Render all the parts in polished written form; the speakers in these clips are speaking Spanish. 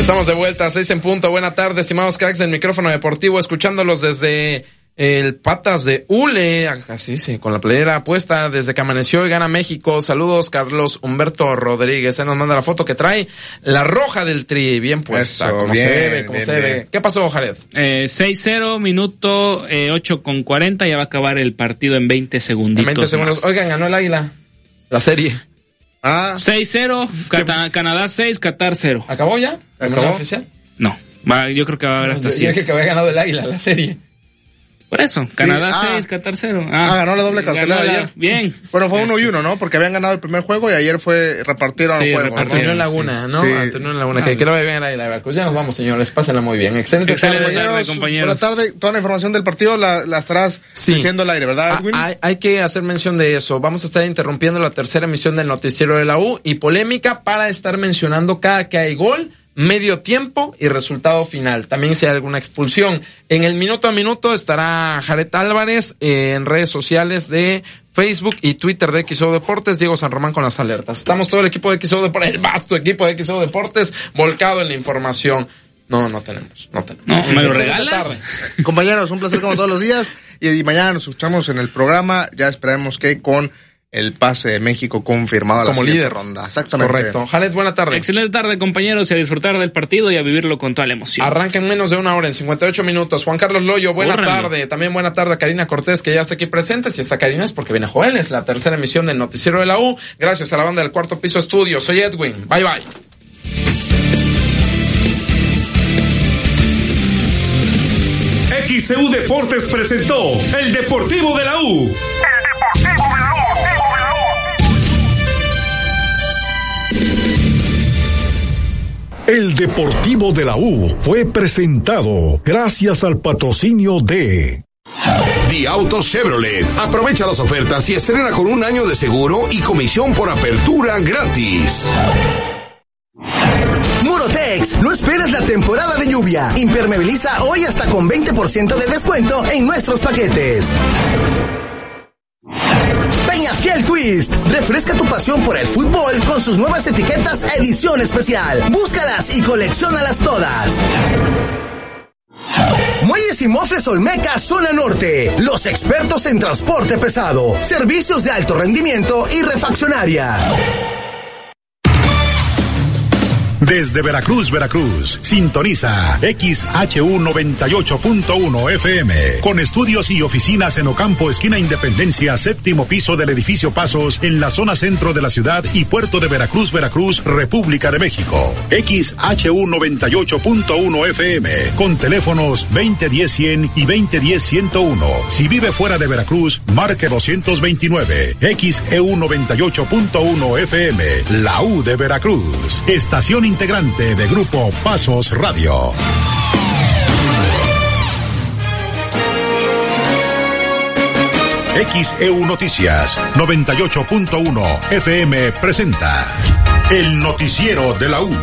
Estamos de vuelta, 6 en punto. Buena tarde, estimados cracks del micrófono deportivo, escuchándolos desde el Patas de Hule, así sí, con la playera puesta desde que amaneció y gana México. Saludos, Carlos Humberto Rodríguez. Él nos manda la foto que trae la roja del Tri, bien puesta. Eso, como se ve. ¿Qué pasó, Jared? 6-0, minuto 8:40, ya va a acabar el partido en 20 segunditos. En 20 segundos. Más. Oigan, ganó el Águila la serie. 6-0, Canadá 6, Qatar 0. ¿Acabó ya? ¿Acabó oficial? No, yo creo que va a haber hasta 7. Yo dije que había ganado el Águila la serie. Por eso, Canadá 6, Qatar 0. Ganó la doble cartelera ayer. Bien. Bueno, fue 1-1, ¿no? Porque habían ganado el primer juego y ayer repartieron el juego. Antonio en Laguna, ¿no? Sí. Antonio en Laguna. Que lo ve bien ahí la Veracruz. Ya nos vamos, señores. Pásenla muy bien. Excelente tarde, compañeros. Por la tarde, toda la información del partido la estarás diciendo al aire, ¿verdad, Edwin? Hay que hacer mención de eso. Vamos a estar interrumpiendo la tercera emisión del noticiero de la U y polémica para estar mencionando cada que hay gol, medio tiempo y resultado final. También si hay alguna expulsión. En el minuto a minuto estará Jared Álvarez en redes sociales de Facebook y Twitter de XO Deportes, Diego San Román con las alertas. Estamos todo el equipo de XO Deportes, el vasto equipo de XO Deportes, volcado en la información. No tenemos. No, ¿me lo regalas? Compañeros, un placer como todos los días y mañana nos escuchamos en el programa. Ya esperemos que con el pase de México confirmado a la como líder ronda. Exactamente. Correcto. Jared, buena tarde. Excelente tarde, compañeros, y a disfrutar del partido y a vivirlo con toda la emoción. Arranca en menos de una hora, en 58 minutos. Juan Carlos Loyo, buena tarde. También buena tarde a Karina Cortés, que ya está aquí presente. Si está Karina es porque viene Joel. Es la tercera emisión del noticiero de la U. Gracias a la banda del Cuarto Piso Estudio. Soy Edwin. Bye. XEU Deportes presentó El Deportivo de la U. El Deportivo de la U fue presentado gracias al patrocinio de The Auto Chevrolet. Aprovecha las ofertas y estrena con 1 año de seguro y comisión por apertura gratis. Murotex, no esperes la temporada de lluvia. Impermeabiliza hoy hasta con 20% de descuento en nuestros paquetes. Peñafiel Twist, refresca tu pasión por el fútbol con sus nuevas etiquetas edición especial. Búscalas y colecciónalas todas. Muelles y Mofles Olmeca, zona norte. Los expertos en transporte pesado, servicios de alto rendimiento y refaccionaria. Desde Veracruz, sintoniza XHU 98.1 FM, con estudios y oficinas en Ocampo, esquina Independencia, 7º piso del edificio Pasos, en la zona centro de la ciudad y puerto de Veracruz, República de México. XHU 98.1 FM, con teléfonos 2010-100 y 2010-101. Si vive fuera de Veracruz, marque 229. XEU 98.1 FM, la U de Veracruz. Estación integrante de Grupo Pasos Radio. XEU Noticias 98.1 FM presenta el noticiero de la U.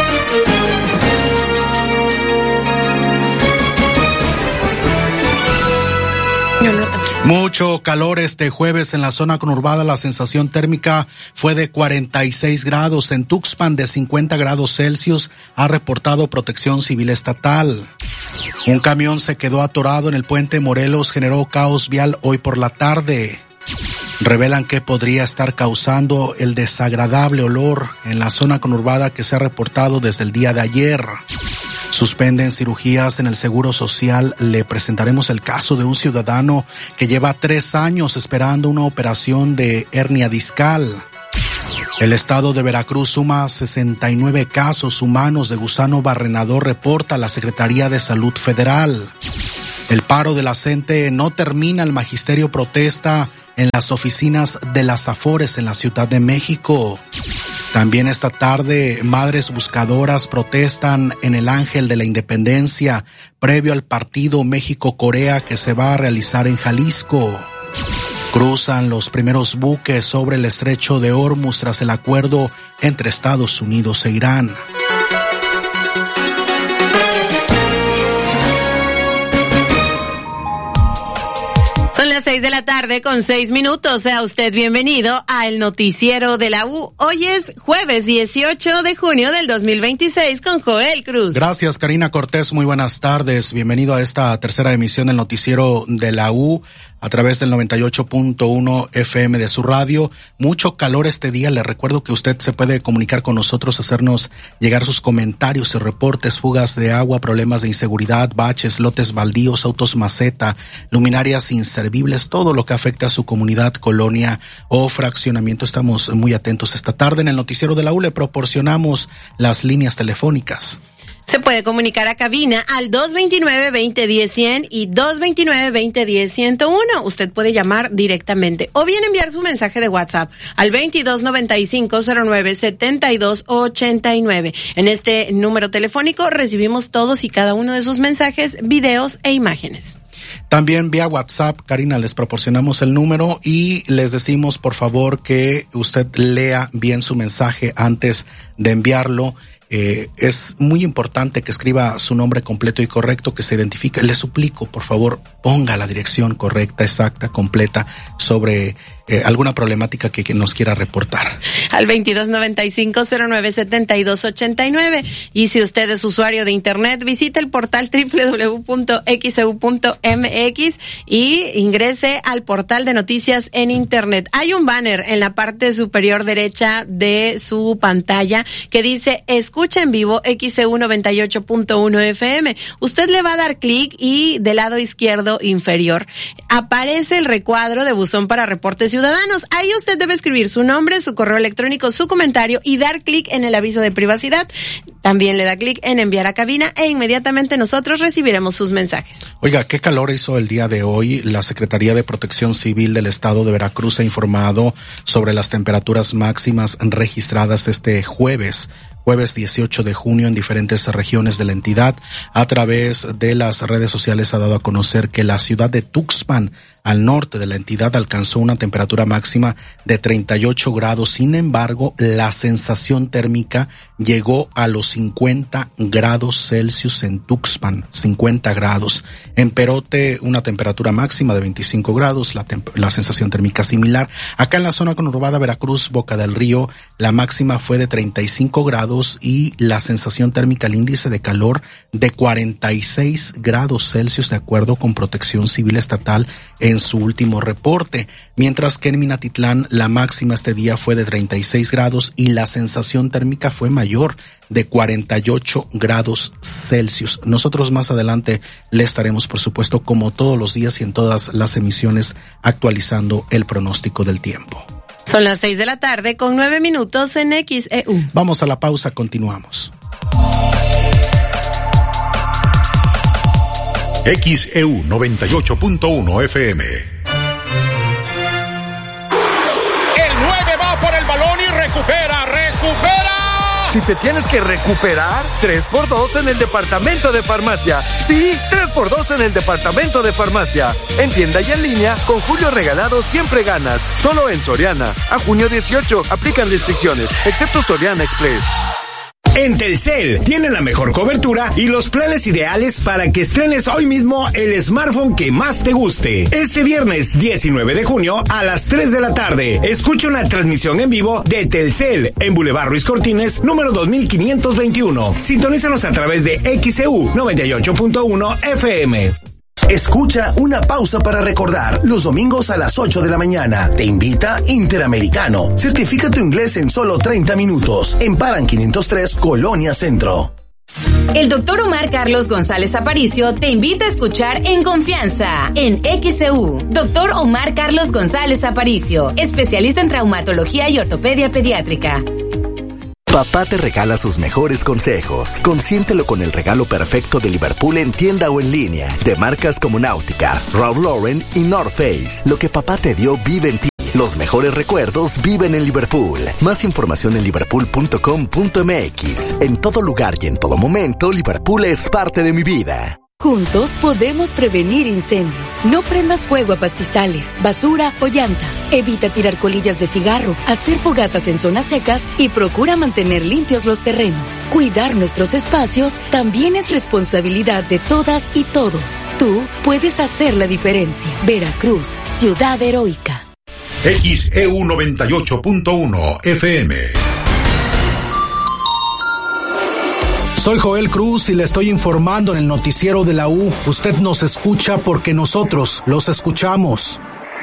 Mucho calor este jueves en la zona conurbada. La sensación térmica fue de 46 grados. En Tuxpan, de 50 grados Celsius, ha reportado Protección Civil Estatal. Un camión se quedó atorado en el puente Morelos, generó caos vial hoy por la tarde. Revelan que podría estar causando el desagradable olor en la zona conurbada que se ha reportado desde el día de ayer. Suspenden cirugías en el Seguro Social. Le presentaremos el caso de un ciudadano que lleva 3 años esperando una operación de hernia discal. El estado de Veracruz suma 69 casos humanos de gusano barrenador, reporta la Secretaría de Salud Federal. El paro de la CENTE no termina. El magisterio protesta en las oficinas de las Afores en la Ciudad de México. También esta tarde, madres buscadoras protestan en el Ángel de la Independencia, previo al partido México-Corea que se va a realizar en Jalisco. Cruzan los primeros buques sobre el estrecho de Hormuz tras el acuerdo entre Estados Unidos e Irán. Son las las 6:06 Sea usted bienvenido al Noticiero de la U. Hoy es jueves 18 de junio del 2026 con Joel Cruz. Gracias, Karina Cortés. Muy buenas tardes. Bienvenido a esta tercera emisión del Noticiero de la U a través del 98.1 FM de su radio. Mucho calor este día. Le recuerdo que usted se puede comunicar con nosotros, hacernos llegar sus comentarios y reportes, fugas de agua, problemas de inseguridad, baches, lotes baldíos, autos maceta, luminarias inservibles, todo lo que afecta a su comunidad, colonia o fraccionamiento. Estamos muy atentos esta tarde. En el Noticiero de la U le proporcionamos las líneas telefónicas. Se puede comunicar a cabina al 229-2010-100 y 229-2010-101. Usted puede llamar directamente o bien enviar su mensaje de WhatsApp al 2295-09-7289. En este número telefónico recibimos todos y cada uno de sus mensajes, videos e imágenes. También vía WhatsApp, Karina, les proporcionamos el número y les decimos, por favor, que usted lea bien su mensaje antes de enviarlo. Es muy importante que escriba su nombre completo y correcto, que se identifique. Le suplico, por favor, ponga la dirección correcta, exacta, completa sobre alguna problemática que nos quiera reportar. Al 2295-09-7289. Y si usted es usuario de internet, visite el portal www.xeu.mx y ingrese al portal de noticias en internet. Hay un banner en la parte superior derecha de su pantalla que dice escucha en vivo XEU 98.1 FM. Usted le va a dar clic y del lado izquierdo inferior aparece el recuadro de buzón para reportes ciudadanos. Ahí usted debe escribir su nombre, su correo electrónico, su comentario y dar clic en el aviso de privacidad. También le da clic en enviar a cabina e inmediatamente nosotros recibiremos sus mensajes. Oiga, qué calor hizo el día de hoy. La Secretaría de Protección Civil del Estado de Veracruz ha informado sobre las temperaturas máximas registradas este jueves 18 de junio en diferentes regiones de la entidad. A través de las redes sociales ha dado a conocer que la ciudad de Tuxpan, al norte de la entidad, alcanzó una temperatura máxima de 38 grados. Sin embargo, la sensación térmica llegó a los 50 grados Celsius en Tuxpan, 50 grados. En Perote, una temperatura máxima de 25 grados, la sensación térmica similar. Acá en la zona conurbada Veracruz, Boca del Río, la máxima fue de 35 grados y la sensación térmica, el índice de calor, de 46 grados Celsius, de acuerdo con Protección Civil Estatal en su último reporte. Mientras que en Minatitlán, la máxima este día fue de 36 grados y la sensación térmica fue mayor, de 48 grados Celsius. Nosotros más adelante le estaremos, por supuesto, como todos los días y en todas las emisiones, actualizando el pronóstico del tiempo. Son las 6:09 en XEU. Vamos a la pausa, continuamos. XEU 98.1 FM. El 9 va por el balón y recupera. Si te tienes que recuperar, 3x2 en el departamento de farmacia. Sí, 3x2 en el departamento de farmacia. En tienda y en línea, con Julio Regalado siempre ganas. Solo en Soriana. A junio 18, aplican restricciones, excepto Soriana Express. En Telcel tienen la mejor cobertura y los planes ideales para que estrenes hoy mismo el smartphone que más te guste. Este viernes 19 de junio a las 3 de la tarde, escucha una transmisión en vivo de Telcel en Boulevard Ruiz Cortines, número 2521. Sintonízanos a través de XEU 98.1 FM. Escucha una pausa para recordar. Los domingos a las 8 de la mañana. Te invita Interamericano. Certifica tu inglés en solo 30 minutos. En Paran 503, Colonia Centro. El doctor Omar Carlos González Aparicio te invita a escuchar En Confianza, en XEU. Doctor Omar Carlos González Aparicio, especialista en traumatología y ortopedia pediátrica. Papá te regala sus mejores consejos. Consiéntelo con el regalo perfecto de Liverpool en tienda o en línea. De marcas como Náutica, Ralph Lauren y North Face. Lo que papá te dio vive en ti. Los mejores recuerdos viven en Liverpool. Más información en liverpool.com.mx. En todo lugar y en todo momento, Liverpool es parte de mi vida. Juntos podemos prevenir incendios. No prendas fuego a pastizales, basura o llantas. Evita tirar colillas de cigarro, hacer fogatas en zonas secas y procura mantener limpios los terrenos. Cuidar nuestros espacios también es responsabilidad de todas y todos. Tú puedes hacer la diferencia. Veracruz, ciudad heroica. XEU 98.1 FM. Soy Joel Cruz y le estoy informando en el noticiero de la U. Usted nos escucha porque nosotros los escuchamos.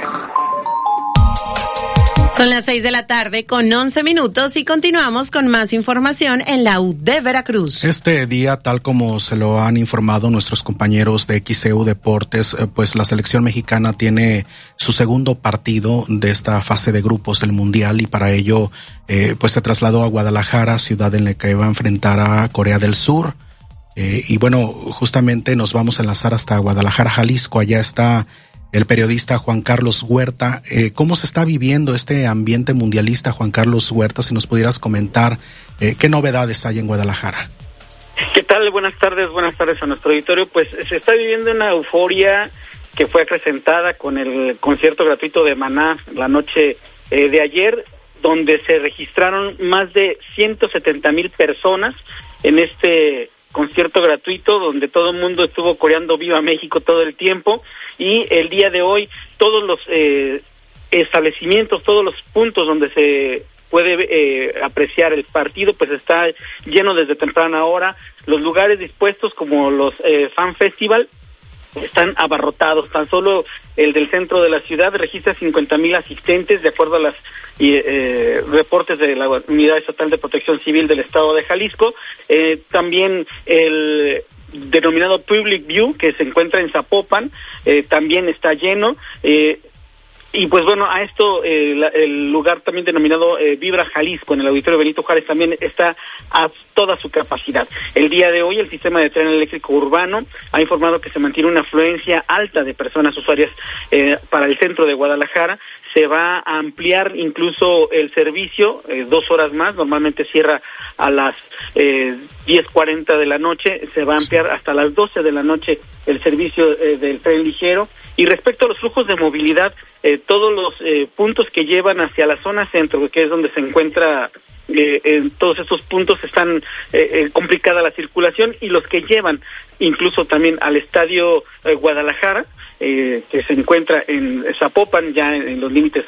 Son las 6 de la tarde con 11 minutos y continuamos con más información en la U de Veracruz. Este día, tal como se lo han informado nuestros compañeros de XEU Deportes, pues la selección mexicana tiene su segundo partido de esta fase de grupos del Mundial y para ello pues se trasladó a Guadalajara, ciudad en la que va a enfrentar a Corea del Sur. Y bueno, justamente nos vamos a enlazar hasta Guadalajara, Jalisco. Allá está el periodista Juan Carlos Huerta. ¿Cómo se está viviendo este ambiente mundialista, Juan Carlos Huerta? Si nos pudieras comentar qué novedades hay en Guadalajara. ¿Qué tal? Buenas tardes a nuestro auditorio. Pues se está viviendo una euforia que fue acrecentada con el concierto gratuito de Maná la noche de ayer, donde se registraron más de 170,000 personas en este concierto gratuito donde todo el mundo estuvo coreando Viva México todo el tiempo, y el día de hoy todos los establecimientos, todos los puntos donde se puede apreciar el partido, pues está lleno desde temprana hora. Los lugares dispuestos como los Fan Festival están abarrotados. Tan solo el del centro de la ciudad registra 50,000 asistentes, de acuerdo a las reportes de la Unidad Estatal de Protección Civil del Estado de Jalisco. También el denominado Public View, que se encuentra en Zapopan, también está lleno. Y pues bueno, a esto el lugar también denominado Vibra Jalisco, en el Auditorio Benito Juárez, también está a toda su capacidad. El día de hoy el sistema de tren eléctrico urbano ha informado que se mantiene una afluencia alta de personas usuarias para el centro de Guadalajara. Se va a ampliar incluso el servicio 2 horas más. Normalmente cierra a las 10:40 de la noche, se va a ampliar hasta las 12 de la noche el servicio del tren ligero. Y respecto a los flujos de movilidad, todos los puntos que llevan hacia la zona centro, que es donde se encuentra, en todos estos puntos están complicada la circulación, y los que llevan incluso también al estadio Guadalajara, que se encuentra en Zapopan, ya en los límites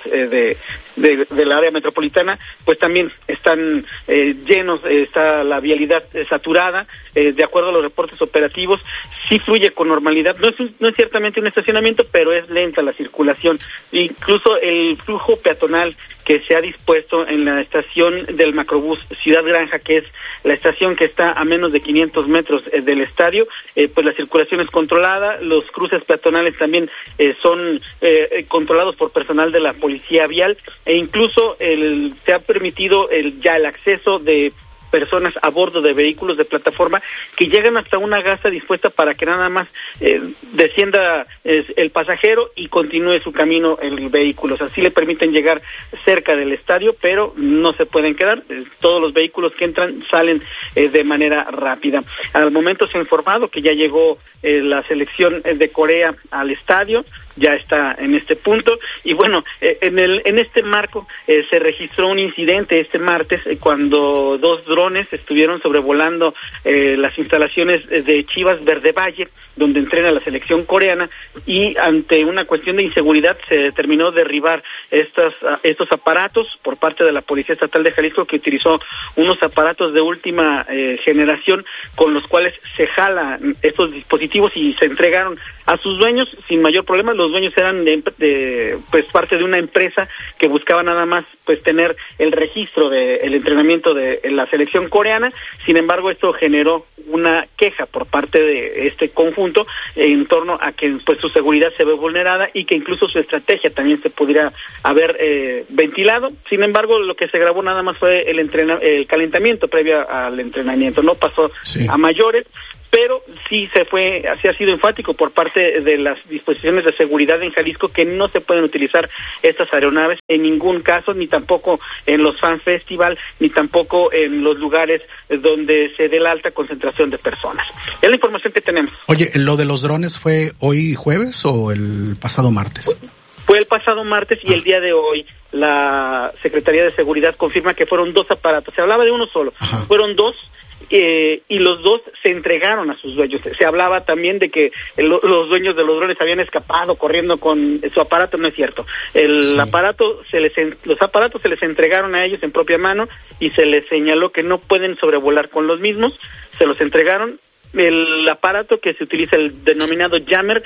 del área metropolitana, pues también están llenos, está la vialidad saturada. De acuerdo a los reportes operativos, sí fluye con normalidad. No es ciertamente un estacionamiento, pero es lenta la circulación. Incluso el flujo peatonal que se ha dispuesto en la estación del Macrobús Ciudad Granja, que es la estación que está a menos de 500 metros del estadio, pues la circulación es controlada. Los cruces peatonales también son controlados por personal de la policía vial, e incluso se ha permitido ya el acceso de personas a bordo de vehículos de plataforma que llegan hasta una gasa dispuesta para que nada más descienda el pasajero y continúe su camino el vehículo. O sea, sí le permiten llegar cerca del estadio, pero no se pueden quedar. Todos los vehículos que entran salen de manera rápida. Al momento se ha informado que ya llegó la selección de Corea al estadio, ya está en este punto, y bueno, en este marco se registró un incidente este martes cuando 2 drones estuvieron sobrevolando las instalaciones de Chivas Verde Valle, donde entrena la selección coreana, y ante una cuestión de inseguridad se determinó derribar estos aparatos por parte de la Policía Estatal de Jalisco, que utilizó unos aparatos de última generación con los cuales se jalan estos dispositivos y se entregaron a sus dueños sin mayor problema. Los dueños eran pues parte de una empresa que buscaba nada más pues tener el registro del entrenamiento de la selección coreana. Sin embargo, esto generó una queja por parte de este conjunto en torno a que pues su seguridad se ve vulnerada y que incluso su estrategia también se pudiera haber ventilado. Sin embargo, lo que se grabó nada más fue el calentamiento previo al entrenamiento, no pasó a mayores. pero sí ha sido enfático por parte de las disposiciones de seguridad en Jalisco que no se pueden utilizar estas aeronaves en ningún caso, ni tampoco en los fan festival, ni tampoco en los lugares donde se dé la alta concentración de personas. Es la información que tenemos. Oye, ¿lo de los drones fue hoy jueves o el pasado martes? Fue el pasado martes y el día de hoy la Secretaría de Seguridad confirma que fueron 2 aparatos. Se hablaba de uno solo, fueron 2 y los 2 se entregaron a sus dueños. Se hablaba también de que los dueños de los drones habían escapado corriendo con su aparato. No es cierto. Los aparatos se les entregaron a ellos en propia mano y se les señaló que no pueden sobrevolar con los mismos. Se los entregaron. El aparato que se utiliza, el denominado jammer,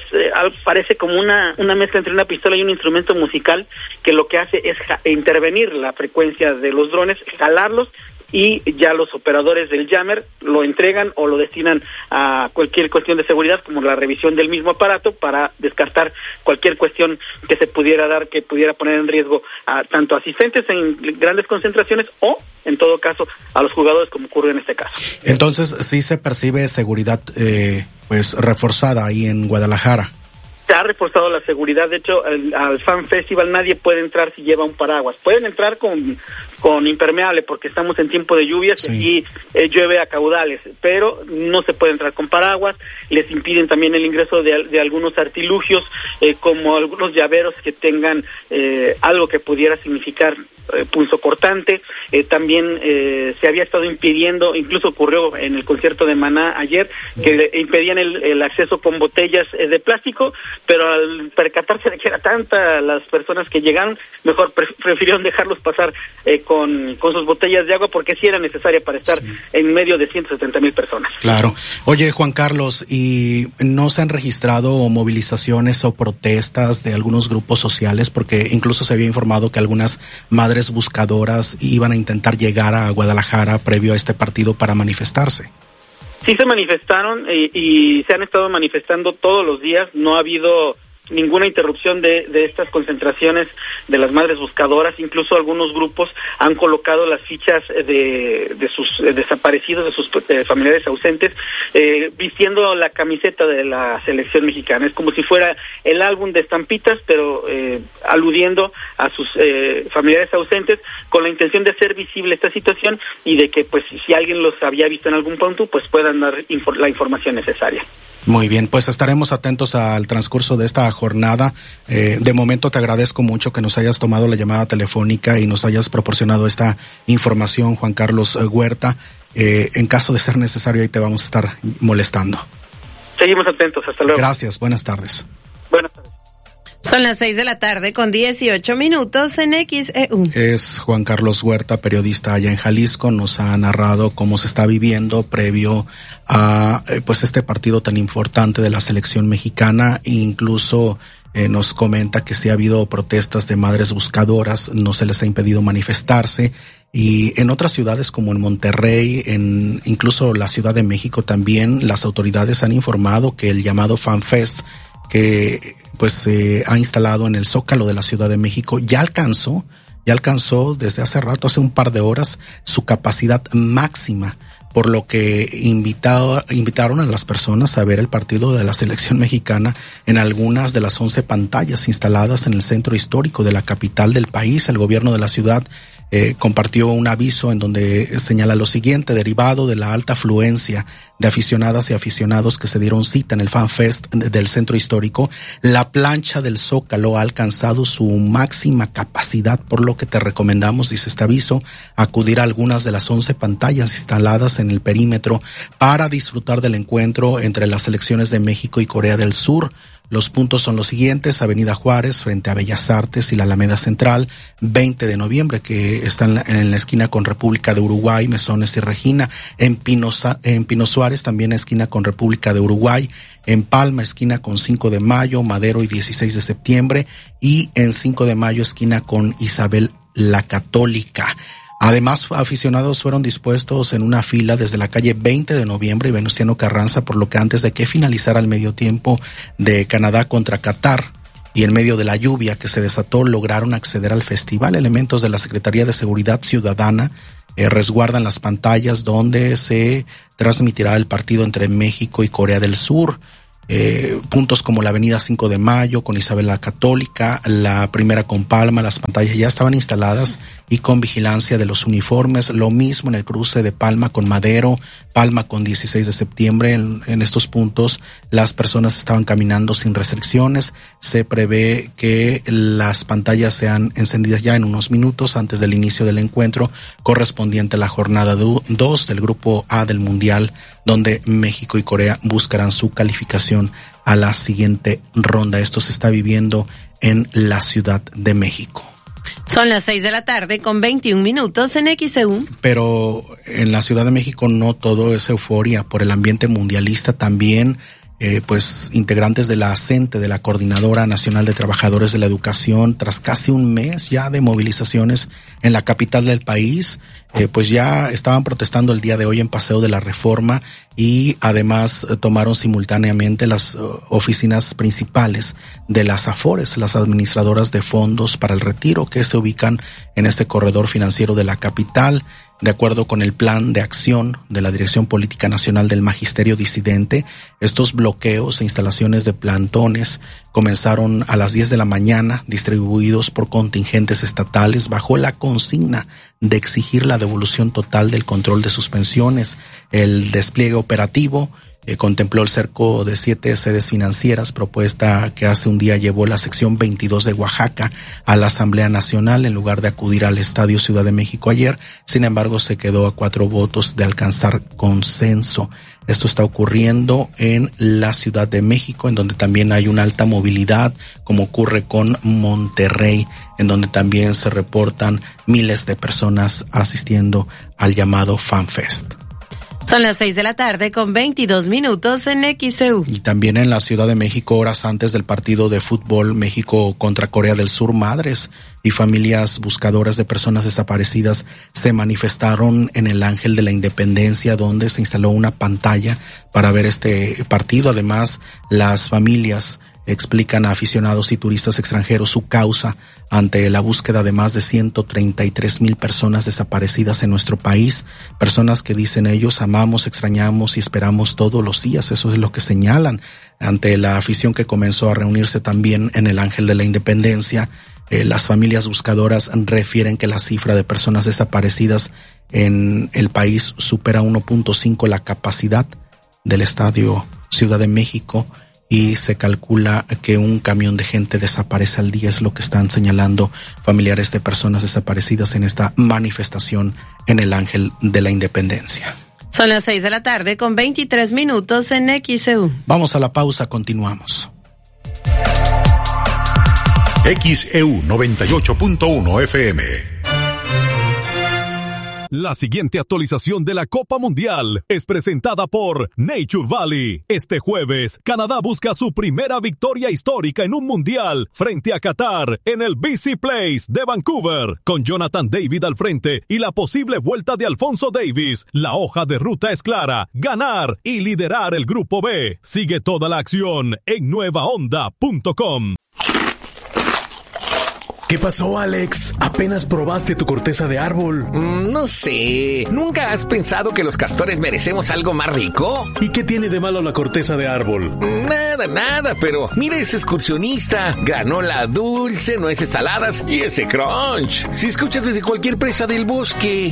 parece como una mezcla entre una pistola y un instrumento musical que lo que hace es intervenir la frecuencia de los drones, jalarlos, y ya los operadores del jammer lo entregan o lo destinan a cualquier cuestión de seguridad, como la revisión del mismo aparato, para descartar cualquier cuestión que se pudiera dar, que pudiera poner en riesgo a tanto asistentes en grandes concentraciones o, en todo caso, a los jugadores, como ocurre en este caso. Entonces, sí se percibe seguridad pues reforzada ahí en Guadalajara. Se ha reforzado la seguridad. De hecho, al Fan Festival nadie puede entrar si lleva un paraguas. Pueden entrar con impermeable porque estamos en tiempo de lluvias y llueve a caudales, pero no se puede entrar con paraguas. Les impiden también el ingreso de algunos artilugios, como algunos llaveros que tengan algo que pudiera significar punzocortante. También se había estado impidiendo, incluso ocurrió en el concierto de Maná ayer, que le impedían el acceso con botellas de plástico, pero al percatarse de que era tanta las personas que llegaron, mejor prefirieron dejarlos pasar con sus botellas de agua, porque sí era necesaria para estar en medio de 170,000 personas. Claro. Oye, Juan Carlos, ¿y no se han registrado movilizaciones o protestas de algunos grupos sociales? Porque incluso se había informado que algunas madres buscadoras iban a intentar llegar a Guadalajara previo a este partido para manifestarse. Sí se manifestaron y se han estado manifestando todos los días. No ha habido ninguna interrupción de estas concentraciones de las madres buscadoras. Incluso algunos grupos han colocado las fichas de sus desaparecidos, de sus familiares ausentes, vistiendo la camiseta de la selección mexicana. Es como si fuera el álbum de estampitas, pero aludiendo a sus familiares ausentes, con la intención de hacer visible esta situación y de que, pues, si alguien los había visto en algún punto, pues puedan dar la información necesaria. Muy bien, pues estaremos atentos al transcurso de esta jornada. De momento te agradezco mucho que nos hayas tomado la llamada telefónica y nos hayas proporcionado esta información, Juan Carlos Huerta. En caso de ser necesario, ahí te vamos a estar molestando. Seguimos atentos, hasta luego. Gracias, buenas tardes. Buenas tardes. Son las 6:18 en XEU. Es Juan Carlos Huerta, periodista allá en Jalisco. Nos ha narrado cómo se está viviendo previo a pues este partido tan importante de la selección mexicana. Incluso nos comenta que sí ha habido protestas de madres buscadoras, no se les ha impedido manifestarse. Y en otras ciudades como en Monterrey, incluso la Ciudad de México también, las autoridades han informado que el llamado FanFest, que pues se ha instalado en el Zócalo de la Ciudad de México, ya alcanzó desde hace rato, hace un par de horas, su capacidad máxima, por lo que invitaron a las personas a ver el partido de la selección mexicana en algunas de las 11 pantallas instaladas en el centro histórico de la capital del país. El gobierno de la ciudad compartió un aviso en donde señala lo siguiente: derivado de la alta afluencia de aficionadas y aficionados que se dieron cita en el FanFest del centro histórico, la plancha del Zócalo ha alcanzado su máxima capacidad, por lo que te recomendamos, dice este aviso, acudir a algunas de las 11 pantallas instaladas en el perímetro para disfrutar del encuentro entre las selecciones de México y Corea del Sur. Los puntos son los siguientes: Avenida Juárez, frente a Bellas Artes y la Alameda Central; 20 de noviembre, que está en la esquina con República de Uruguay, Mesones y Regina; en Pino Suárez, también esquina con República de Uruguay; en Palma, esquina con 5 de Mayo, Madero y 16 de septiembre; y en 5 de Mayo, esquina con Isabel la Católica. Además, aficionados fueron dispuestos en una fila desde la calle 20 de noviembre y Venustiano Carranza, por lo que antes de que finalizara el medio tiempo de Canadá contra Qatar y en medio de la lluvia que se desató, lograron acceder al festival. Elementos de la Secretaría de Seguridad Ciudadana resguardan las pantallas donde se transmitirá el partido entre México y Corea del Sur. Puntos como la avenida 5 de Mayo con Isabel la Católica, la Primera con Palma, las pantallas ya estaban instaladas y con vigilancia de los uniformes. Lo mismo en el cruce de Palma con Madero, Palma con 16 de septiembre. En estos puntos las personas estaban caminando sin restricciones. Se prevé que las pantallas sean encendidas ya en unos minutos antes del inicio del encuentro correspondiente a la jornada 2 del Grupo A del Mundial, donde México y Corea buscarán su calificación a la siguiente ronda. Esto se está viviendo en la Ciudad de México. Son las 6:00 con 21 minutos en XEU. Pero en la Ciudad de México no todo es euforia por el ambiente mundialista. También pues integrantes de la CENTE, de la Coordinadora Nacional de Trabajadores de la Educación, tras casi un mes ya de movilizaciones en la capital del país, pues ya estaban protestando el día de hoy en Paseo de la Reforma, y además tomaron simultáneamente las oficinas principales de las AFORES, las administradoras de fondos para el retiro, que se ubican en este corredor financiero de la capital. De acuerdo con el plan de acción de la Dirección Política Nacional del Magisterio Disidente, estos bloqueos e instalaciones de plantones comenzaron a las 10 de la mañana, distribuidos por contingentes estatales bajo la consigna de exigir la devolución total del control de suspensiones. El despliegue operativo contempló el cerco de 7 sedes financieras, propuesta que hace un día llevó la sección 22 de Oaxaca a la Asamblea Nacional en lugar de acudir al Estadio Ciudad de México ayer. Sin embargo, se quedó a 4 votos de alcanzar consenso. Esto está ocurriendo en la Ciudad de México, en donde también hay una alta movilidad, como ocurre con Monterrey, en donde también se reportan miles de personas asistiendo al llamado FanFest. Son las 6:00 con 22 minutos en XEU. Y también en la Ciudad de México, horas antes del partido de fútbol México contra Corea del Sur, madres y familias buscadoras de personas desaparecidas se manifestaron en el Ángel de la Independencia, donde se instaló una pantalla para ver este partido. Además, las familias explican a aficionados y turistas extranjeros su causa ante la búsqueda de más de 133,000 personas desaparecidas en nuestro país, personas que dicen ellos amamos, extrañamos y esperamos todos los días. Eso es lo que señalan ante la afición que comenzó a reunirse también en el Ángel de la Independencia. Las familias buscadoras refieren que la cifra de personas desaparecidas en el país supera 1.5 la capacidad del Estadio Ciudad de México, y se calcula que un camión de gente desaparece al día. Es lo que están señalando familiares de personas desaparecidas en esta manifestación en el Ángel de la Independencia. Son las 6:00 con 23 minutos en XEU. Vamos a la pausa, continuamos. XEU 98.1 FM. La siguiente actualización de la Copa Mundial es presentada por Nature Valley. Este jueves, Canadá busca su primera victoria histórica en un mundial frente a Qatar en el BC Place de Vancouver. Con Jonathan David al frente y la posible vuelta de Alfonso Davis, la hoja de ruta es clara: ganar y liderar el Grupo B. Sigue toda la acción en nuevaonda.com. ¿Qué pasó, Alex? ¿Apenas probaste tu corteza de árbol? No sé. ¿Nunca has pensado que los castores merecemos algo más rico? ¿Y qué tiene de malo la corteza de árbol? Nada, pero mira ese excursionista. Granola dulce, nueces saladas y ese crunch. Si escuchas desde cualquier presa del bosque.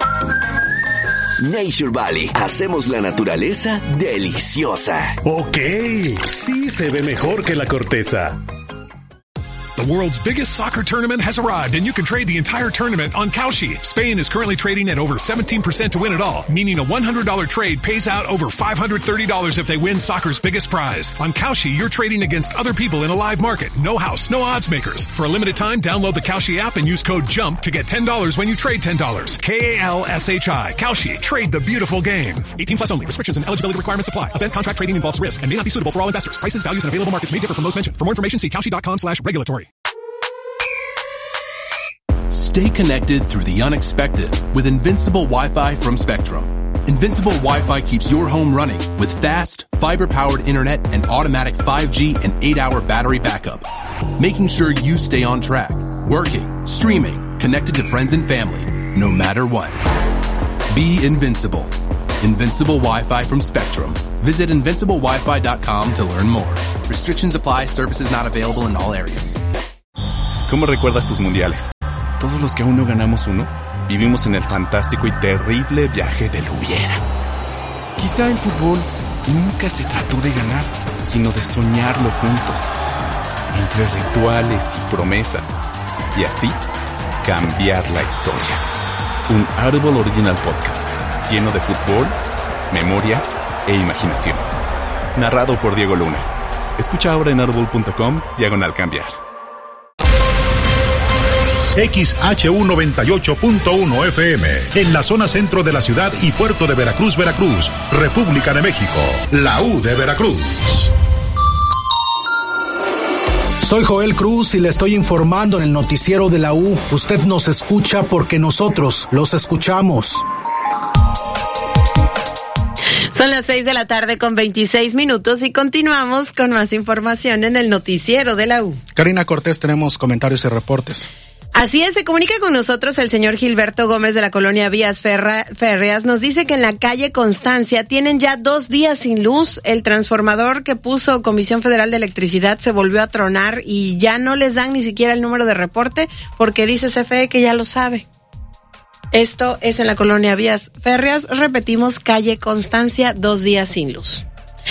Nature Valley. Hacemos la naturaleza deliciosa. Ok, sí se ve mejor que la corteza. The world's biggest soccer tournament has arrived, and you can trade the entire tournament on Kalshi. Spain is currently trading at over 17% to win it all, meaning a $100 trade pays out over $530 if they win soccer's biggest prize. On Kalshi, you're trading against other people in a live market. No house, no odds makers. For a limited time, download the Kalshi app and use code JUMP to get $10 when you trade $10. Kalshi. Kalshi. Trade the beautiful game. 18 plus only. Restrictions and eligibility requirements apply. Event contract trading involves risk and may not be suitable for all investors. Prices, values, and available markets may differ from those mentioned. For more information, see Kalshi.com/regulatory. Stay connected through the unexpected with Invincible Wi-Fi from Spectrum. Invincible Wi-Fi keeps your home running with fast, fiber-powered internet and automatic 5G and 8-hour battery backup, making sure you stay on track, working, streaming, connected to friends and family, no matter what. Be invincible. Invincible Wi-Fi from Spectrum. Visit invinciblewifi.com to learn more. Restrictions apply. Services not available in all areas. ¿Cómo recuerdas tus mundiales? Todos los que aún no ganamos uno, vivimos en el fantástico y terrible viaje del hubiera. Quizá el fútbol nunca se trató de ganar, sino de soñarlo juntos, entre rituales y promesas, y así cambiar la historia. Un Audible Original Podcast, lleno de fútbol, memoria e imaginación. Narrado por Diego Luna. Escucha ahora en audible.com/cambiar. XHU98.1 FM, en la zona centro de la ciudad y puerto de Veracruz, Veracruz, República de México, la U de Veracruz. Soy Joel Cruz y le estoy informando en el noticiero de la U. Usted nos escucha porque nosotros los escuchamos. Son las 6:26 p.m. y continuamos con más información en el noticiero de la U. Karina Cortés, tenemos comentarios y reportes. Así es, se comunica con nosotros el señor Gilberto Gómez de la colonia Vías Férreas. Nos dice que en la calle Constancia tienen ya 2 días sin luz. El transformador que puso Comisión Federal de Electricidad se volvió a tronar y ya no les dan ni siquiera el número de reporte porque dice CFE que ya lo sabe. Esto es en la colonia Vías Férreas. Repetimos, calle Constancia, 2 días sin luz.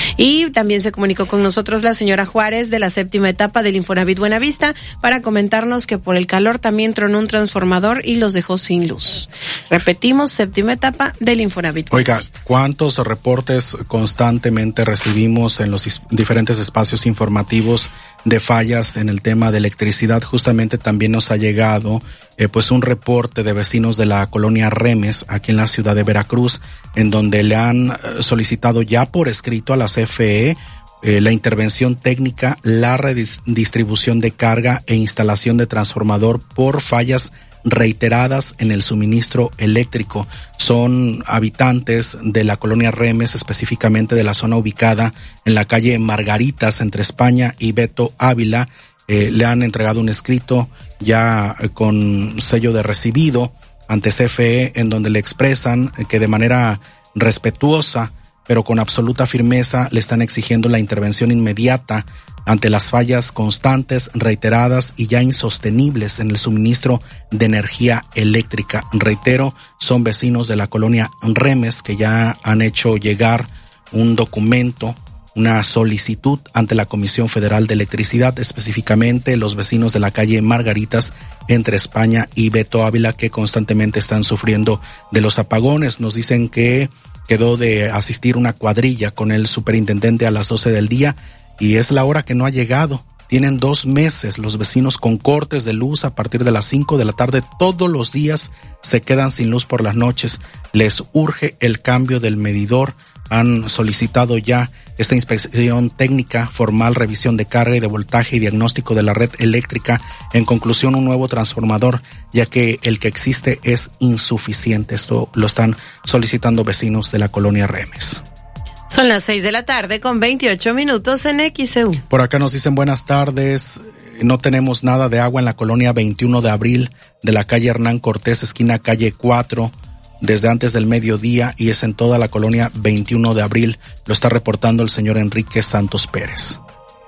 Y también se comunicó con nosotros la señora Juárez de la 7ª etapa del Infonavit Buenavista para comentarnos que por el calor también tronó un transformador y los dejó sin luz. Repetimos, 7ª etapa del Infonavit Buenavista. Oiga, ¿cuántos reportes constantemente recibimos en los diferentes espacios informativos de fallas en el tema de electricidad? Justamente también nos ha llegado pues un reporte de vecinos de la colonia Remes aquí en la ciudad de Veracruz, en donde le han solicitado ya por escrito a la CFE la intervención técnica, la redistribución de carga e instalación de transformador por fallas reiteradas en el suministro eléctrico. Son habitantes de la colonia Remes, específicamente de la zona ubicada en la calle Margaritas entre España y Beto Ávila. Le han entregado un escrito ya con sello de recibido ante CFE, en donde le expresan que de manera respetuosa pero con absoluta firmeza le están exigiendo la intervención inmediata ante las fallas constantes, reiteradas y ya insostenibles en el suministro de energía eléctrica. Reitero, son vecinos de la colonia Remes que ya han hecho llegar un documento, una solicitud ante la Comisión Federal de Electricidad, específicamente los vecinos de la calle Margaritas entre España y Beto Ávila, que constantemente están sufriendo de los apagones. Nos dicen que quedó de asistir una cuadrilla con el superintendente a las 12 del día y es la hora que no ha llegado. Tienen 2 meses los vecinos con cortes de luz a partir de las 5 de la tarde. Todos los días se quedan sin luz por las noches. Les urge el cambio del medidor. Han solicitado ya esta inspección técnica, formal, revisión de carga y de voltaje y diagnóstico de la red eléctrica. En conclusión, un nuevo transformador, ya que el que existe es insuficiente. Esto lo están solicitando vecinos de la colonia Remes. Son las 6:28 p.m. en XEU. Por acá nos dicen buenas tardes. No tenemos nada de agua en la colonia 21 de abril de la calle Hernán Cortés, esquina calle 4. Desde antes del mediodía y es en toda la colonia 21 de abril. Lo está reportando el señor Enrique Santos Pérez.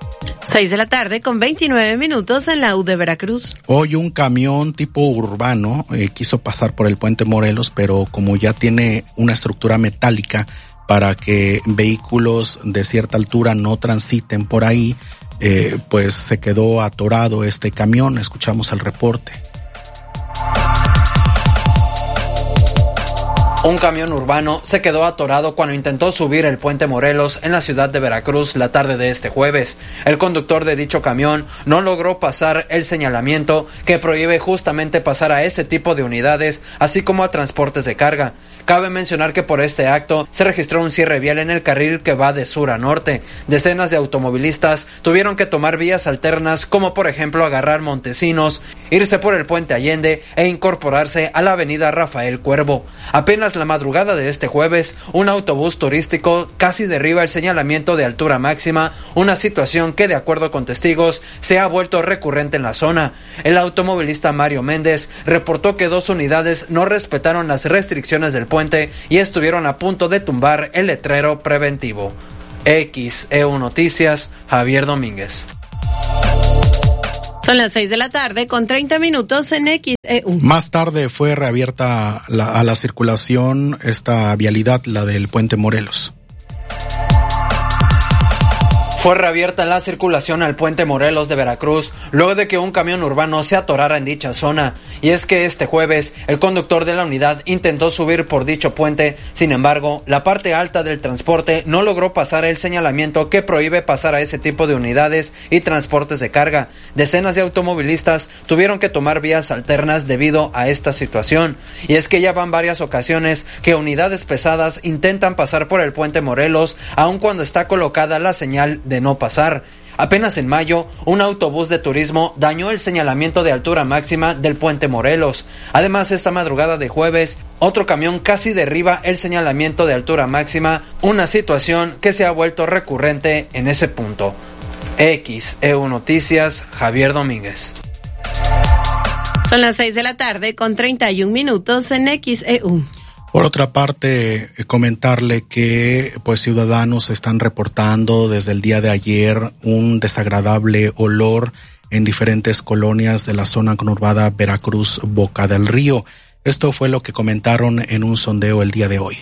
6:29 p.m. en la U de Veracruz. Hoy un camión tipo urbano quiso pasar por el puente Morelos, pero como ya tiene una estructura metálica para que vehículos de cierta altura no transiten por ahí, pues se quedó atorado este camión. Escuchamos el reporte. Un camión urbano se quedó atorado cuando intentó subir el puente Morelos en la ciudad de Veracruz la tarde de este jueves. El conductor de dicho camión no logró pasar el señalamiento que prohíbe justamente pasar a ese tipo de unidades, así como a transportes de carga. Cabe mencionar que por este acto se registró un cierre vial en el carril que va de sur a norte. Decenas de automovilistas tuvieron que tomar vías alternas, como por ejemplo agarrar Montesinos irse por el puente Allende e incorporarse a la avenida Rafael Cuervo. Apenas la madrugada de este jueves, un autobús turístico casi derriba el señalamiento de altura máxima, una situación que de acuerdo con testigos se ha vuelto recurrente en la zona. El automovilista Mario Méndez reportó que 2 unidades no respetaron las restricciones del puente y estuvieron a punto de tumbar el letrero preventivo. XEU Noticias, Javier Domínguez. Son las 6 de la tarde con 30 minutos en XEU. Más tarde fue reabierta a la circulación esta vialidad, la del puente Morelos. Fue reabierta la circulación al puente Morelos de Veracruz luego de que un camión urbano se atorara en dicha zona. Y es que este jueves el conductor de la unidad intentó subir por dicho puente, sin embargo, la parte alta del transporte no logró pasar el señalamiento que prohíbe pasar a ese tipo de unidades y transportes de carga. Decenas de automovilistas tuvieron que tomar vías alternas debido a esta situación. Y es que ya van varias ocasiones que unidades pesadas intentan pasar por el puente Morelos, aun cuando está colocada la señal de no pasar. Apenas en mayo, un autobús de turismo dañó el señalamiento de altura máxima del puente Morelos. Además, esta madrugada de jueves, otro camión casi derriba el señalamiento de altura máxima, una situación que se ha vuelto recurrente en ese punto. XEU Noticias, Javier Domínguez. Son las 6 de la tarde con 31 minutos en XEU. Por otra parte, comentarle que pues ciudadanos están reportando desde el día de ayer un desagradable olor en diferentes colonias de la zona conurbada Veracruz Boca del Río. Esto fue lo que comentaron en un sondeo el día de hoy.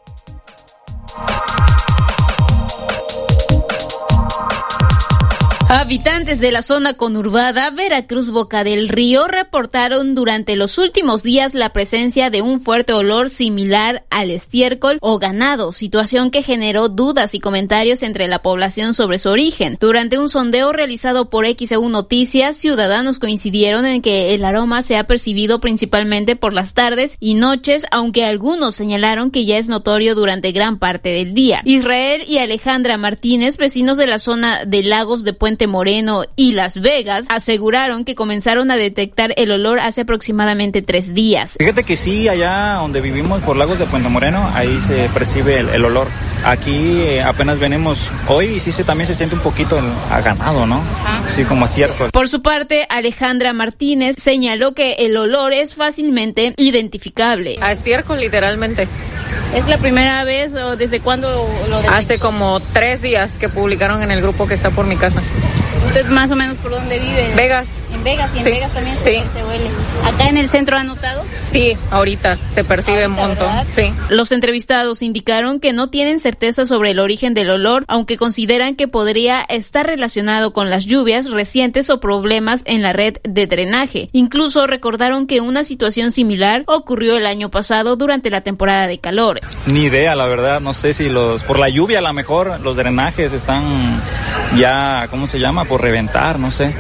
Habitantes de la zona conurbada Veracruz Boca del Río reportaron durante los últimos días la presencia de un fuerte olor similar al estiércol o ganado, situación que generó dudas y comentarios entre la población sobre su origen. Durante un sondeo realizado por XEU Noticias, ciudadanos coincidieron en que el aroma se ha percibido principalmente por las tardes y noches, aunque algunos señalaron que ya es notorio durante gran parte del día. Israel y Alejandra Martínez, vecinos de la zona de Lagos de Puente Moreno y Las Vegas, aseguraron que comenzaron a detectar el olor hace aproximadamente 3 días. Fíjate que sí, allá donde vivimos por Lagos de Puente Moreno, ahí se percibe el olor. Aquí apenas venimos hoy y sí también se siente un poquito a ganado, ¿no? Sí, como estiércol. Por su parte, Alejandra Martínez señaló que el olor es fácilmente identificable. A estiércol, literalmente. ¿Es la primera vez o desde cuándo lo detectó? Hace como 3 días que publicaron en el grupo que está por mi casa. ¿Usted más o menos por dónde vive? Vegas. ¿En Vegas? ¿Y en sí. Vegas también sí. se huele? ¿Acá en el centro ha notado? Sí, ahorita se percibe un montón. Sí. Los entrevistados indicaron que no tienen certeza sobre el origen del olor, aunque consideran que podría estar relacionado con las lluvias recientes o problemas en la red de drenaje. Incluso recordaron que una situación similar ocurrió el año pasado durante la temporada de calor. Ni idea, la verdad, no sé si por la lluvia a lo mejor los drenajes están ya, ¿cómo se llama? Por reventar, no sé.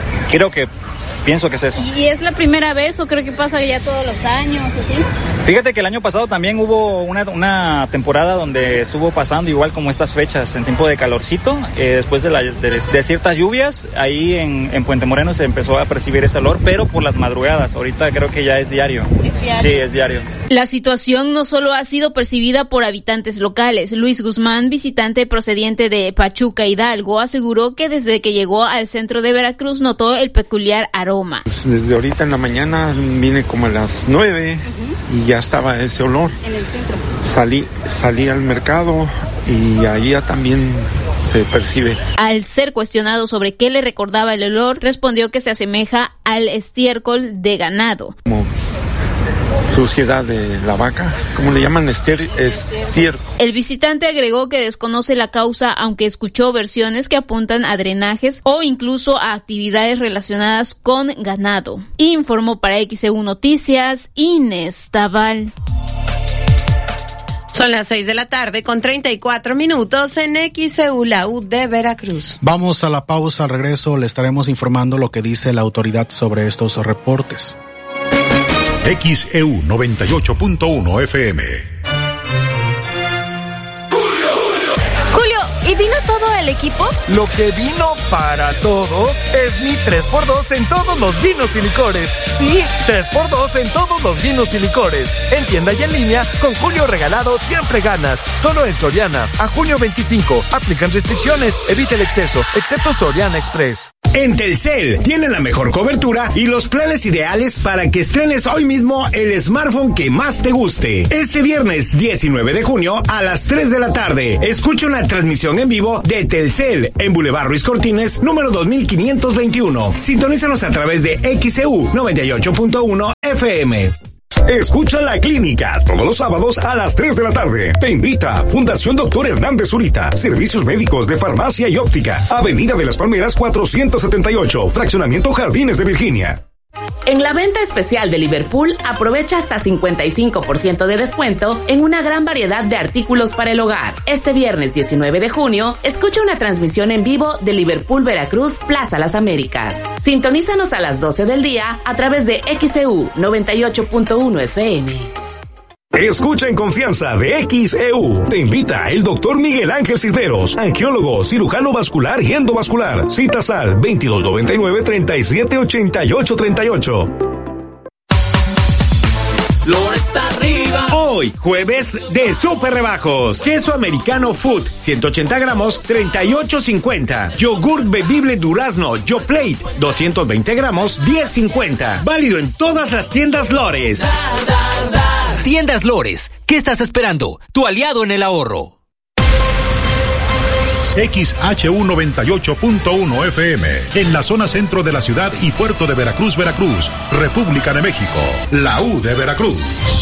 Pienso que es eso. ¿Y es la primera vez o creo que pasa ya todos los años o así? Fíjate que el año pasado también hubo una temporada donde estuvo pasando igual como estas fechas, en tiempo de calorcito, después de ciertas lluvias, ahí en Puente Moreno se empezó a percibir ese olor, pero por las madrugadas. Ahorita creo que ya es diario. ¿Es diario? Sí, es diario. La situación no solo ha sido percibida por habitantes locales. Luis Guzmán, visitante procediente de Pachuca, Hidalgo, aseguró que desde que llegó al centro de Veracruz notó el peculiar aroma. Desde ahorita en la mañana vine como a las 9 y ya estaba ese olor. En el centro. Salí al mercado y allá también se percibe. Al ser cuestionado sobre qué le recordaba el olor, respondió que se asemeja al estiércol de ganado. Como suciedad de la vaca, ¿cómo le llaman? Estiércol. El visitante agregó que desconoce la causa, aunque escuchó versiones que apuntan a drenajes o incluso a actividades relacionadas con ganado. Informó para XEU Noticias, Inés Taval. Son las 6 de la tarde con 34 minutos en XEU, la U de Veracruz. Vamos a la pausa, al regreso le estaremos informando lo que dice la autoridad sobre estos reportes. XEU 98.1 FM. Julio, ¿Y vino todo el equipo? Lo que vino para todos es mi 3x2 en todos los vinos y licores. Sí, 3x2 en todos los vinos y licores. En tienda y en línea, con Julio regalado siempre ganas. Solo en Soriana. A junio 25. Aplican restricciones. Evita el exceso, excepto Soriana Express. En Telcel tiene la mejor cobertura y los planes ideales para que estrenes hoy mismo el smartphone que más te guste. Este viernes 19 de junio a las 3 de la tarde, escucha una transmisión en vivo de Telcel en Boulevard Ruiz Cortines, número 2521. Sintonízanos a través de XEU 98.1 FM. Escucha La Clínica todos los sábados a las 3 de la tarde. Te invita Fundación Dr. Hernández Zurita. Servicios médicos de farmacia y óptica. Avenida de las Palmeras 478. Fraccionamiento Jardines de Virginia. En la venta especial de Liverpool, aprovecha hasta 55% de descuento en una gran variedad de artículos para el hogar. Este viernes 19 de junio, escucha una transmisión en vivo de Liverpool Veracruz Plaza Las Américas. Sintonízanos a las 12 del día a través de XEU 98.1 FM. Escucha en confianza de XEU. Te invita el doctor Miguel Ángel Cisneros, angiólogo, cirujano vascular y endovascular. Citas al 2299-378838. Flores arriba. Hoy, jueves de super rebajos. Queso americano Food, 180 gramos, 38.50. Yogur bebible durazno Yoplait, 220 gramos, 10.50. Válido en todas las tiendas Lores. Tiendas Lores, ¿qué estás esperando? Tu aliado en el ahorro. XHU 98.1 FM, en la zona centro de la ciudad y puerto de Veracruz, Veracruz, República de México, la U de Veracruz.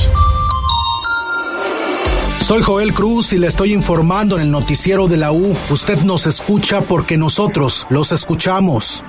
Soy Joel Cruz y le estoy informando en el noticiero de la U. Usted nos escucha porque nosotros los escuchamos.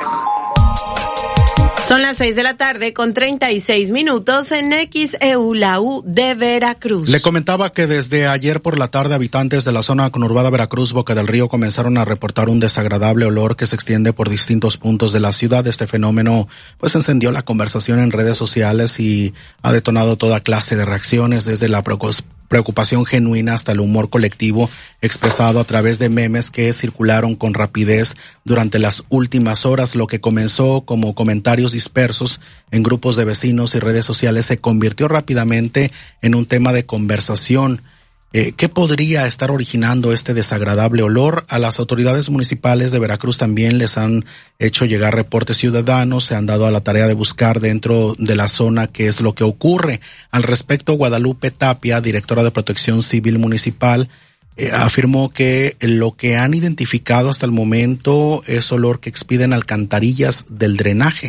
Son las 6 de la tarde con 36 minutos en XEU, la U de Veracruz. Le comentaba que desde ayer por la tarde habitantes de la zona conurbada Veracruz, Boca del Río, comenzaron a reportar un desagradable olor que se extiende por distintos puntos de la ciudad. Este fenómeno pues encendió la conversación en redes sociales y ha detonado toda clase de reacciones, desde la preocupación genuina hasta el humor colectivo expresado a través de memes que circularon con rapidez durante las últimas horas. Lo que comenzó como comentarios dispersos en grupos de vecinos y redes sociales se convirtió rápidamente en un tema de conversación. ¿Qué podría estar originando este desagradable olor? A las autoridades municipales de Veracruz también les han hecho llegar reportes ciudadanos, se han dado a la tarea de buscar dentro de la zona qué es lo que ocurre. Al respecto, Guadalupe Tapia, directora de Protección Civil Municipal, afirmó que lo que han identificado hasta el momento es olor que expiden alcantarillas del drenaje.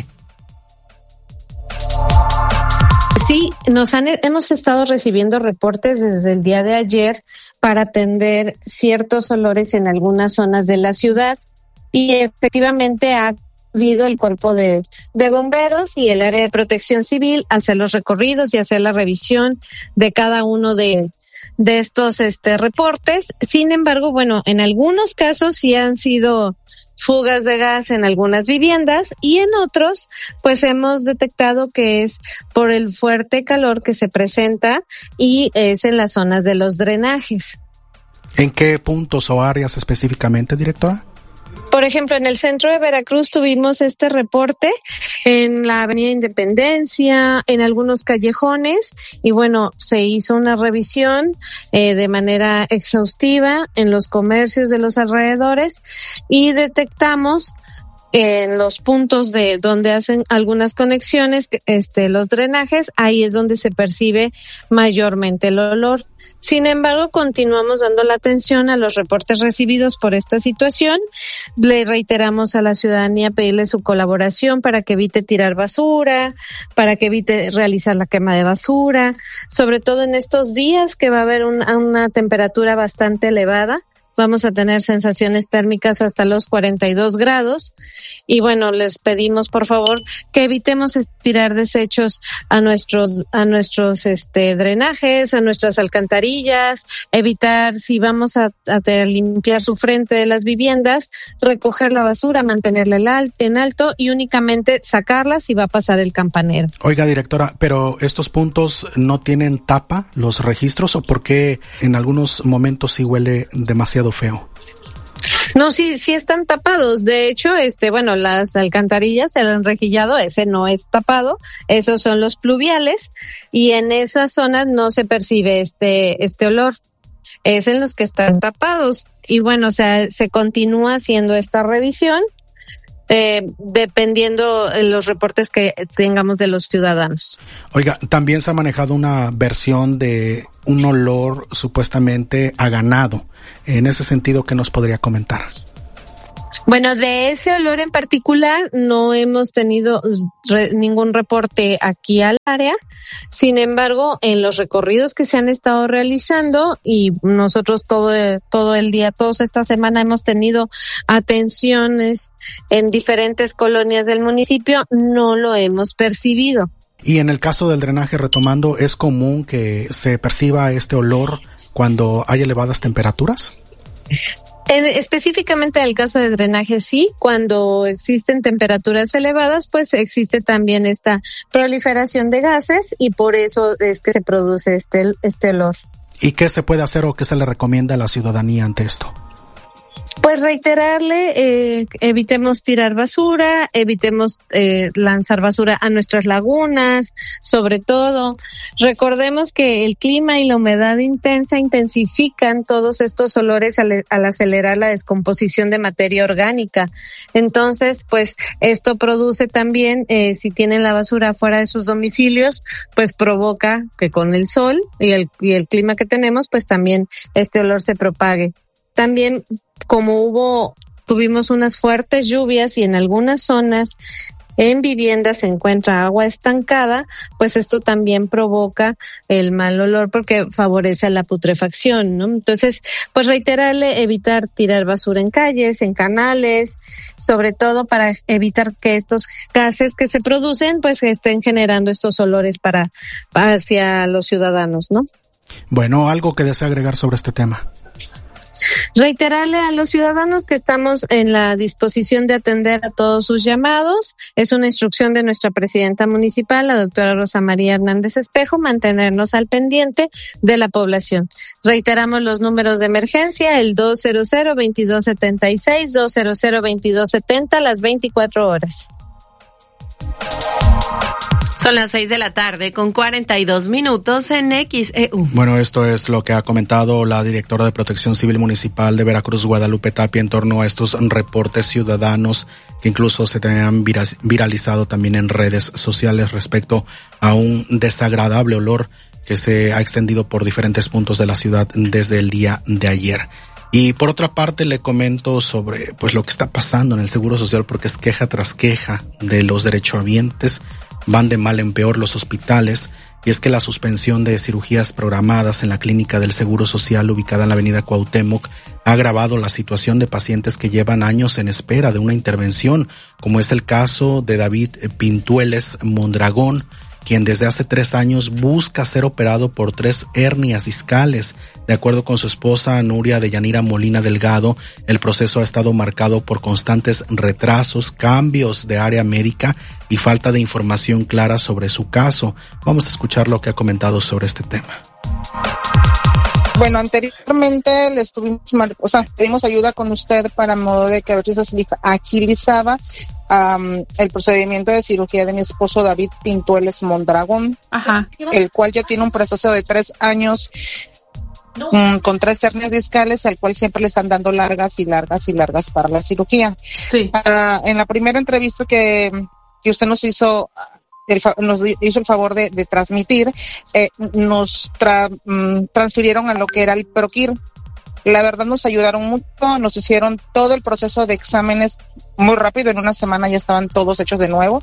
Sí, hemos estado recibiendo reportes desde el día de ayer para atender ciertos olores en algunas zonas de la ciudad y efectivamente ha acudido el cuerpo de bomberos y el área de protección civil a hacer los recorridos y hacer la revisión de cada uno de estos reportes. Sin embargo, bueno, en algunos casos sí han sido fugas de gas en algunas viviendas y en otros pues hemos detectado que es por el fuerte calor que se presenta y es en las zonas de los drenajes. ¿En qué puntos o áreas específicamente, directora? Por ejemplo, en el centro de Veracruz tuvimos este reporte en la Avenida Independencia, en algunos callejones, y bueno, se hizo una revisión de manera exhaustiva en los comercios de los alrededores y detectamos en los puntos de donde hacen algunas conexiones, los drenajes, ahí es donde se percibe mayormente el olor. Sin embargo, continuamos dando la atención a los reportes recibidos por esta situación. Le reiteramos a la ciudadanía pedirle su colaboración para que evite tirar basura, para que evite realizar la quema de basura, sobre todo en estos días que va a haber una temperatura bastante elevada. Vamos a tener sensaciones térmicas hasta los 42 grados. Y bueno, les pedimos por favor que evitemos tirar desechos a nuestros drenajes, a nuestras alcantarillas, evitar, si vamos a limpiar su frente de las viviendas, recoger la basura, mantenerla en alto y únicamente sacarla si va a pasar el campanero. Oiga, directora, pero estos puntos no tienen tapa, los registros, o por qué en algunos momentos sí huele demasiado estado feo. No, sí están tapados. De hecho, bueno, las alcantarillas, el enrejillado, ese no es tapado. Esos son los pluviales y en esas zonas no se percibe este olor. Es en los que están tapados. Y bueno, o sea, se continúa haciendo esta revisión, dependiendo de los reportes que tengamos de los ciudadanos. Oiga, también se ha manejado una versión de un olor supuestamente a ganado. En ese sentido, ¿qué nos podría comentar? Bueno, de ese olor en particular no hemos tenido ningún reporte aquí al área. Sin embargo, en los recorridos que se han estado realizando y nosotros todo el día, toda esta semana hemos tenido atenciones en diferentes colonias del municipio, no lo hemos percibido. Y en el caso del drenaje, retomando, ¿es común que se perciba este olor cuando hay elevadas temperaturas? Específicamente en el caso de drenaje, sí, cuando existen temperaturas elevadas, pues existe también esta proliferación de gases y por eso es que se produce este olor. ¿Y qué se puede hacer o qué se le recomienda a la ciudadanía ante esto? Pues reiterarle, evitemos tirar basura, evitemos lanzar basura a nuestras lagunas, sobre todo. Recordemos que el clima y la humedad intensa intensifican todos estos olores al acelerar la descomposición de materia orgánica. Entonces, pues esto produce también, si tienen la basura fuera de sus domicilios, pues provoca que con el sol y el clima que tenemos, pues también este olor se propague. También, como tuvimos unas fuertes lluvias y en algunas zonas en viviendas se encuentra agua estancada, pues esto también provoca el mal olor porque favorece a la putrefacción, ¿no? Entonces, pues reiterarle, evitar tirar basura en calles, en canales, sobre todo para evitar que estos gases que se producen, pues estén generando estos olores hacia los ciudadanos, ¿no? Bueno, algo que desea agregar sobre este tema. Reiterarle a los ciudadanos que estamos en la disposición de atender a todos sus llamados. Es una instrucción de nuestra presidenta municipal, la doctora Rosa María Hernández Espejo, mantenernos al pendiente de la población. Reiteramos los números de emergencia, el 200-2276, 200-2270, las 24 horas. Son las 6:42 p.m. en XEU. Bueno, esto es lo que ha comentado la directora de Protección Civil Municipal de Veracruz, Guadalupe Tapia, en torno a estos reportes ciudadanos que incluso se han viralizado también en redes sociales respecto a un desagradable olor que se ha extendido por diferentes puntos de la ciudad desde el día de ayer. Y por otra parte le comento sobre pues lo que está pasando en el Seguro Social, porque es queja tras queja de los derechohabientes. Van de mal en peor los hospitales, y es que la suspensión de cirugías programadas en la clínica del Seguro Social ubicada en la avenida Cuauhtémoc ha agravado la situación de pacientes que llevan años en espera de una intervención, como es el caso de David Pintueles Mondragón, quien desde hace 3 años busca ser operado por 3 hernias discales. De acuerdo con su esposa Nuria de Yanira Molina Delgado, el proceso ha estado marcado por constantes retrasos, cambios de área médica y falta de información clara sobre su caso. Vamos a escuchar lo que ha comentado sobre este tema. Bueno, anteriormente pedimos ayuda con usted para modo de que a ver si se agilizaba el procedimiento de cirugía de mi esposo David Pintueles Mondragón, el cual ya tiene un proceso de 3 años con 3 hernias discales, al cual siempre le están dando largas para la cirugía. Sí. En la primera entrevista que usted nos hizo el favor de transmitir, nos transfirieron a lo que era el Proquir. La verdad nos ayudaron mucho, nos hicieron todo el proceso de exámenes muy rápido, en una semana ya estaban todos hechos de nuevo,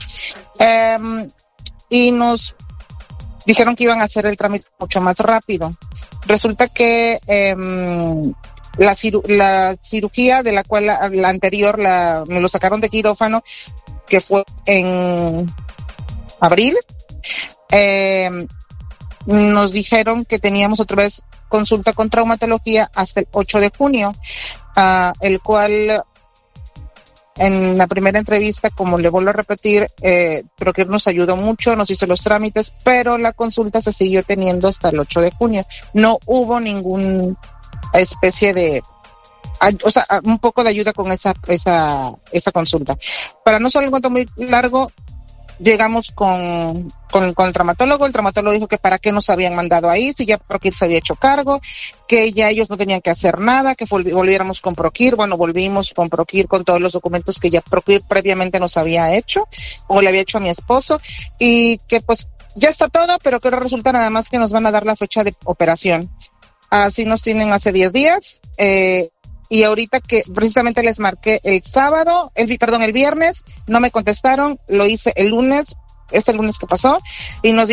y nos dijeron que iban a hacer el trámite mucho más rápido. Resulta que la cirugía de la cual la anterior me lo sacaron de quirófano, que fue en abril, nos dijeron que teníamos otra vez consulta con traumatología hasta el 8 de junio, el cual en la primera entrevista, como le vuelvo a repetir, creo que nos ayudó mucho, nos hizo los trámites, pero la consulta se siguió teniendo hasta el 8 de junio. No hubo ninguna especie de un poco de ayuda con esa consulta. Para no ser el cuento muy largo, llegamos con el traumatólogo. El traumatólogo dijo que para qué nos habían mandado ahí, si ya Procure se había hecho cargo, que ya ellos no tenían que hacer nada, que volviéramos con Procure. Bueno, volvimos con Procure con todos los documentos que ya Procure previamente nos había hecho, o le había hecho a mi esposo, y que pues ya está todo, pero que ahora resulta nada más que nos van a dar la fecha de operación. Así nos tienen hace 10 días, y ahorita que precisamente les marqué el viernes, no me contestaron, lo hice el lunes, lunes que pasó, y nos